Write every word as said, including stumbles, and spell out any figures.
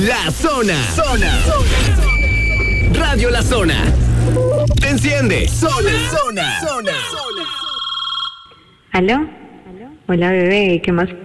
La Zona. Zona. Radio La Zona. Te enciende. Zona. Zona. Zona. ¿Aló? Hola, bebé, ¿qué más?